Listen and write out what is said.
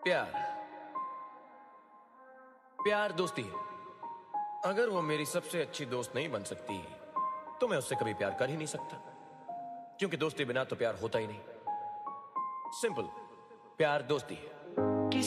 प्यार प्यार दोस्ती है। अगर वो मेरी सबसे अच्छी दोस्त नहीं बन सकती तो मैं उससे कभी प्यार कर ही नहीं सकता, क्योंकि दोस्ती बिना तो प्यार होता ही नहीं। सिंपल, प्यार दोस्ती है।